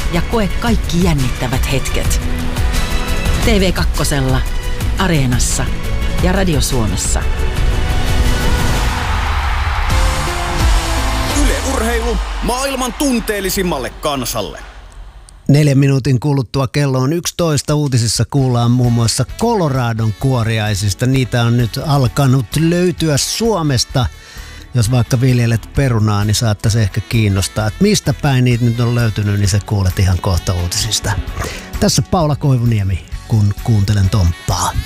ja koe kaikki jännittävät hetket. TV2, Areenassa ja Radio Suomessa. Yle Urheilu maailman tunteellisimmalle kansalle. 4 minuutin kuluttua kello on 11. Uutisissa kuullaan muun muassa Coloradon kuoriaisista. Niitä on nyt alkanut löytyä Suomesta. Jos vaikka viljelet perunaa, niin saattaisi ehkä kiinnostaa, että mistä päin niitä nyt on löytynyt, niin se kuulet ihan kohta uutisista. Tässä Paula Koivuniemi, kun kuuntelen Tomppaa.